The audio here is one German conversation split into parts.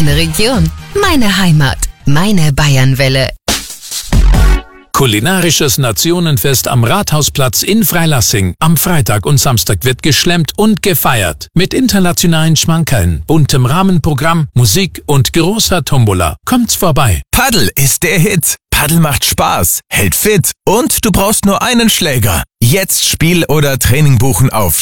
Meine Region, meine Heimat, meine Bayernwelle. Kulinarisches Nationenfest am Rathausplatz in Freilassing. Am Freitag und Samstag wird geschlemmt und gefeiert. Mit internationalen Schmankerln, buntem Rahmenprogramm, Musik und großer Tombola. Kommt's vorbei. Paddel ist der Hit. Paddel macht Spaß, hält fit und du brauchst nur einen Schläger. Jetzt Spiel oder Training buchen auf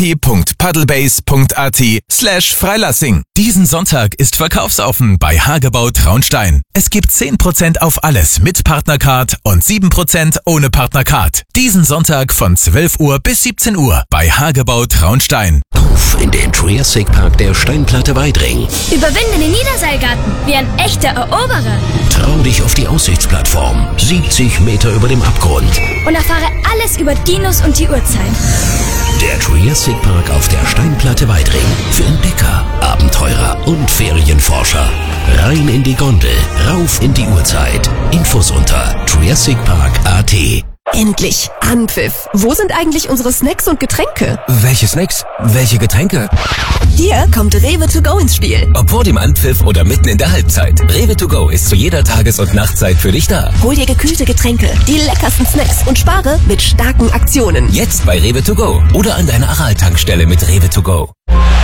charity.paddlebase.at/Freilassing. Diesen Sonntag ist verkaufsoffen bei Hagebau Traunstein. Es gibt 10% auf alles mit Partnercard und 7% ohne Partnercard. Diesen Sonntag von 12 Uhr bis 17 Uhr bei Hagebau Traunstein. Auf in den Triassic Park der Steinplatte Weidring. Überwinde den Niederseilgarten wie ein echter Eroberer. Trau dich auf die Aussichtsplattform, 70 Meter über dem Abgrund. Und erfahre alles über Dinos und die Urzeit. Der Triassic Park auf der Steinplatte Weidring. Für Entdecker, Abenteurer und Ferienforscher. Rein in die Gondel, rauf in die Urzeit. Infos unter triassicpark.at. Endlich! Anpfiff! Wo sind eigentlich unsere Snacks und Getränke? Welche Snacks? Welche Getränke? Hier kommt Rewe to go ins Spiel. Ob vor dem Anpfiff oder mitten in der Halbzeit. Rewe to go ist zu jeder Tages- und Nachtzeit für dich da. Hol dir gekühlte Getränke, die leckersten Snacks und spare mit starken Aktionen. Jetzt bei Rewe to go oder an deiner Aral-Tankstelle mit Rewe to go.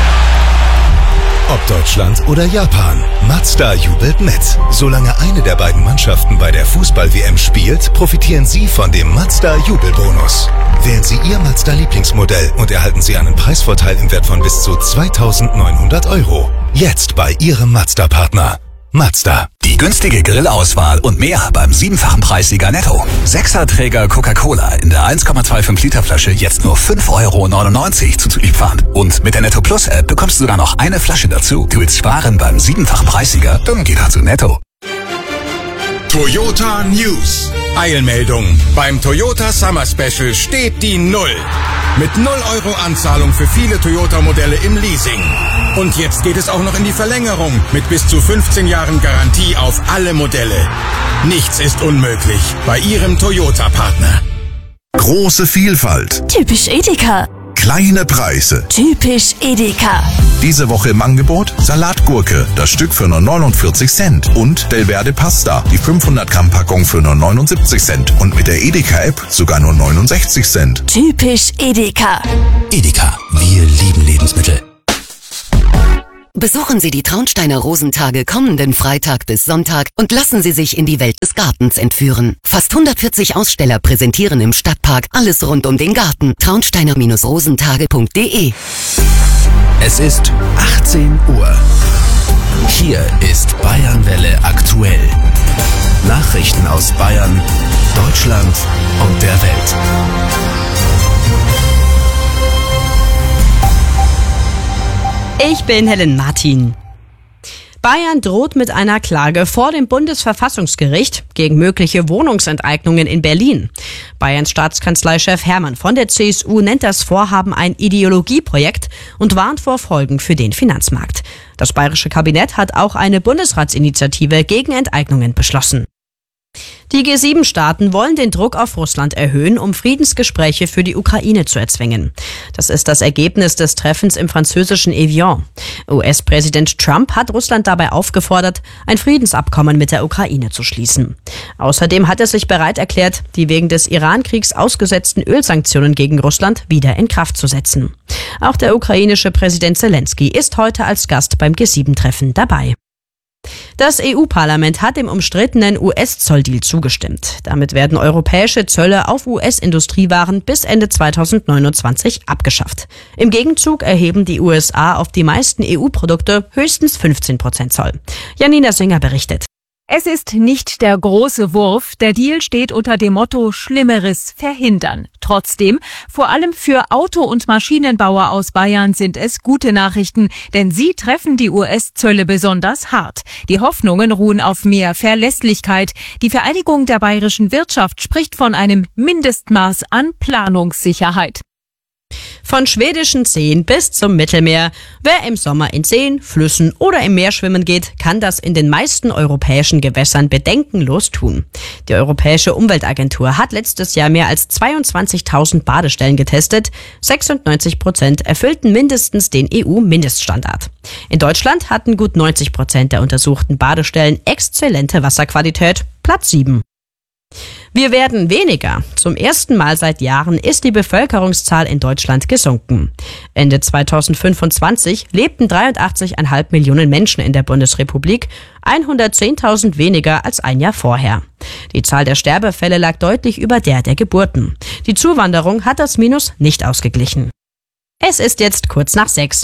Ob Deutschland oder Japan, Mazda jubelt mit. Solange eine der beiden Mannschaften bei der Fußball-WM spielt, profitieren Sie von dem Mazda-Jubelbonus. Wählen Sie Ihr Mazda-Lieblingsmodell und erhalten Sie einen Preisvorteil im Wert von bis zu 2.900 €. Jetzt bei Ihrem Mazda-Partner. Mazda. Die günstige Grillauswahl und mehr beim 7-fachen Preissieger Netto. 6er-Träger Coca-Cola in der 1,25 Liter Flasche jetzt nur 5,99 € zu Lieferant. Und mit der Netto Plus App bekommst du sogar noch eine Flasche dazu. Du willst sparen beim 7-fachen Preissieger? Dann geh da zu Netto. Toyota News. Eilmeldung. Beim Toyota Summer Special steht die 0. Mit 0 € Anzahlung für viele Toyota-Modelle im Leasing. Und jetzt geht es auch noch in die Verlängerung mit bis zu 15 Jahren Garantie auf alle Modelle. Nichts ist unmöglich bei Ihrem Toyota-Partner. Große Vielfalt. Typisch Edeka. Kleine Preise. Typisch Edeka. Diese Woche im Angebot Salatgurke, das Stück für nur 49 Cent. Und Delverde Pasta, die 500 Gramm Packung für nur 79 Cent. Und mit der Edeka-App sogar nur 69 Cent. Typisch Edeka. Edeka, wir lieben Lebensmittel. Besuchen Sie die Traunsteiner Rosentage kommenden Freitag bis Sonntag und lassen Sie sich in die Welt des Gartens entführen. Fast 140 Aussteller präsentieren im Stadtpark alles rund um den Garten. traunsteiner-rosentage.de. Es ist 18 Uhr. Hier ist Bayernwelle aktuell. Nachrichten aus Bayern, Deutschland und der Welt. Ich bin Helen Martin. Bayern droht mit einer Klage vor dem Bundesverfassungsgericht gegen mögliche Wohnungsenteignungen in Berlin. Bayerns Staatskanzleichef Hermann von der CSU nennt das Vorhaben ein Ideologieprojekt und warnt vor Folgen für den Finanzmarkt. Das bayerische Kabinett hat auch eine Bundesratsinitiative gegen Enteignungen beschlossen. Die G7-Staaten wollen den Druck auf Russland erhöhen, um Friedensgespräche für die Ukraine zu erzwingen. Das ist das Ergebnis des Treffens im französischen Evian. US-Präsident Trump hat Russland dabei aufgefordert, ein Friedensabkommen mit der Ukraine zu schließen. Außerdem hat er sich bereit erklärt, die wegen des Iran-Kriegs ausgesetzten Ölsanktionen gegen Russland wieder in Kraft zu setzen. Auch der ukrainische Präsident Zelensky ist heute als Gast beim G7-Treffen dabei. Das EU-Parlament hat dem umstrittenen US-Zolldeal zugestimmt. Damit werden europäische Zölle auf US-Industriewaren bis Ende 2029 abgeschafft. Im Gegenzug erheben die USA auf die meisten EU-Produkte höchstens 15% Zoll. Janina Singer berichtet. Es ist nicht der große Wurf. Der Deal steht unter dem Motto Schlimmeres verhindern. Trotzdem, vor allem für Auto- und Maschinenbauer aus Bayern sind es gute Nachrichten, denn sie treffen die US-Zölle besonders hart. Die Hoffnungen ruhen auf mehr Verlässlichkeit. Die Vereinigung der bayerischen Wirtschaft spricht von einem Mindestmaß an Planungssicherheit. Von schwedischen Seen bis zum Mittelmeer. Wer im Sommer in Seen, Flüssen oder im Meer schwimmen geht, kann das in den meisten europäischen Gewässern bedenkenlos tun. Die Europäische Umweltagentur hat letztes Jahr mehr als 22.000 Badestellen getestet. 96% erfüllten mindestens den EU-Mindeststandard. In Deutschland hatten gut 90% der untersuchten Badestellen exzellente Wasserqualität, Platz 7. Wir werden weniger. Zum ersten Mal seit Jahren ist die Bevölkerungszahl in Deutschland gesunken. Ende 2025 lebten 83,5 Millionen Menschen in der Bundesrepublik, 110.000 weniger als ein Jahr vorher. Die Zahl der Sterbefälle lag deutlich über der Geburten. Die Zuwanderung hat das Minus nicht ausgeglichen. Es ist jetzt kurz nach 6.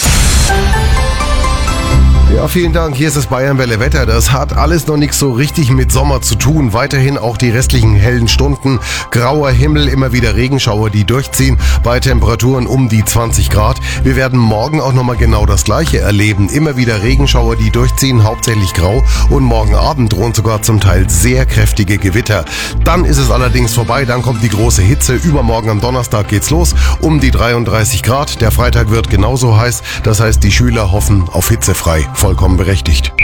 Ja, vielen Dank. Hier ist das Bayernwelle Wetter. Das hat alles noch nichts so richtig mit Sommer zu tun. Weiterhin auch die restlichen hellen Stunden. Grauer Himmel, immer wieder Regenschauer, die durchziehen. Bei Temperaturen um die 20 Grad. Wir werden morgen auch nochmal genau das Gleiche erleben. Immer wieder Regenschauer, die durchziehen, hauptsächlich grau. Und morgen Abend drohen sogar zum Teil sehr kräftige Gewitter. Dann ist es allerdings vorbei. Dann kommt die große Hitze. Übermorgen am Donnerstag geht's los. Um die 33 Grad. Der Freitag wird genauso heiß. Das heißt, die Schüler hoffen auf hitzefrei. Vollkommen berechtigt.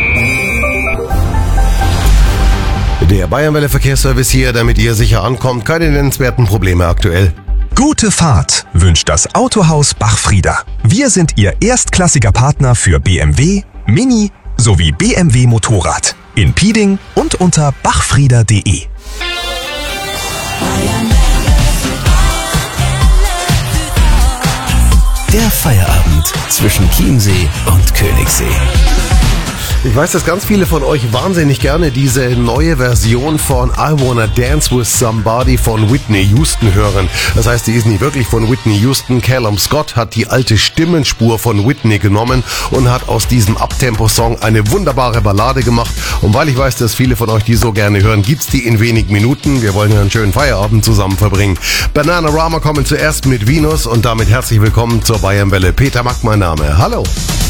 Der Bayernwelle Verkehrsservice hier, damit ihr sicher ankommt. Keine nennenswerten Probleme aktuell. Gute Fahrt wünscht das Autohaus Bachfrieder. Wir sind Ihr erstklassiger Partner für BMW, Mini sowie BMW Motorrad. In Pieding und unter bachfrieder.de. Der Feierabend zwischen Chiemsee und Königssee. Ich weiß, dass ganz viele von euch wahnsinnig gerne diese neue Version von I Wanna Dance With Somebody von Whitney Houston hören. Das heißt, die ist nicht wirklich von Whitney Houston. Callum Scott hat die alte Stimmenspur von Whitney genommen und hat aus diesem Uptempo-Song eine wunderbare Ballade gemacht. Und weil ich weiß, dass viele von euch die so gerne hören, gibt's die in wenig Minuten. Wir wollen ja einen schönen Feierabend zusammen verbringen. Bananarama kommen zuerst mit Venus und damit herzlich willkommen zur Bayernwelle. Peter Mack mein Name. Hallo.